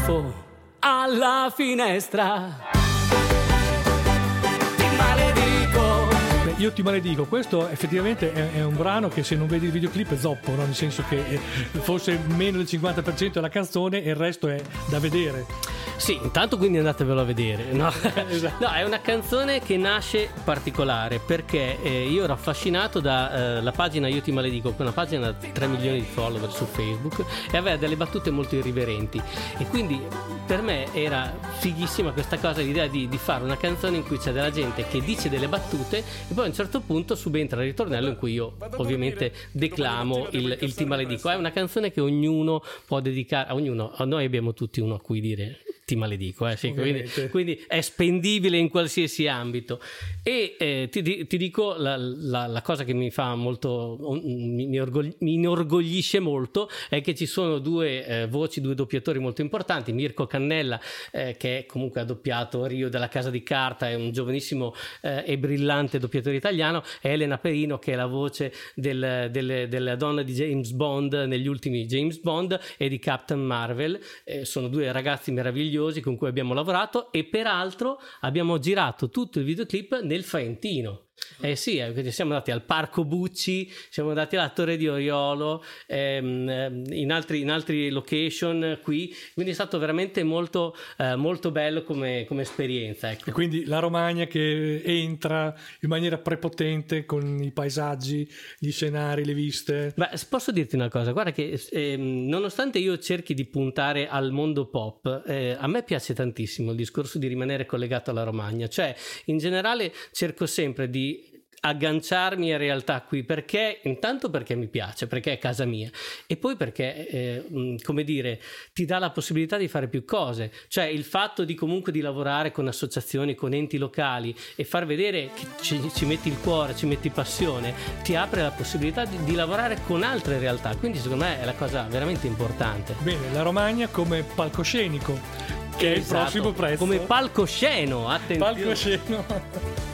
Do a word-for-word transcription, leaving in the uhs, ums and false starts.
schiaffo alla finestra. Ti maledico. Beh, io ti maledico, questo effettivamente è, è un brano che se non vedi il videoclip è zoppo, no? Nel senso che eh, forse meno del cinquanta per cento è la canzone e il resto è da vedere. Sì, intanto quindi andatevelo a vedere, no? Esatto. No, è una canzone che nasce particolare perché eh, io ero affascinato da eh, la pagina Io ti maledico, una pagina da tre milioni di follower su Facebook, e aveva delle battute molto irriverenti, e quindi per me era fighissima questa cosa, l'idea di, di fare una canzone in cui c'è della gente che dice delle battute e poi a un certo punto subentra il ritornello in cui io ovviamente declamo il, il ti maledico. È una canzone che ognuno può dedicare a ognuno, a noi abbiamo tutti uno a cui dire ti maledico, eh, sì, quindi, quindi è spendibile in qualsiasi ambito. E eh, ti, ti dico la, la, la cosa che mi fa molto, mi, mi, orgogli, mi inorgoglisce molto, è che ci sono due eh, voci, due doppiatori molto importanti. Mirko Cannella, eh, che comunque ha doppiato Rio della Casa di Carta, è un giovanissimo eh, e brillante doppiatore italiano, e Elena Perino, che è la voce del, del, della donna di James Bond negli ultimi James Bond e di Captain Marvel. Eh, sono due ragazzi meravigliosi con cui abbiamo lavorato, e peraltro abbiamo girato tutto il videoclip nel Faentino. Eh sì, eh, siamo andati al Parco Bucci, siamo andati alla Torre di Oriolo, ehm, in, altri, in altri location qui, quindi è stato veramente molto, eh, molto bello come, come esperienza, ecco. E quindi la Romagna che entra in maniera prepotente con i paesaggi, gli scenari, le viste. Beh, posso dirti una cosa, guarda che ehm, nonostante io cerchi di puntare al mondo pop, eh, a me piace tantissimo il discorso di rimanere collegato alla Romagna, cioè in generale cerco sempre di agganciarmi a realtà qui, perché intanto perché mi piace, perché è casa mia, e poi perché eh, come dire, ti dà la possibilità di fare più cose, cioè il fatto di comunque di lavorare con associazioni, con enti locali e far vedere che ci, ci metti il cuore, ci metti passione, ti apre la possibilità di, di lavorare con altre realtà, quindi secondo me è la cosa veramente importante. Bene, la Romagna come palcoscenico, che Esatto, è il prossimo prezzo, come palcosceno, attenzione. palcosceno.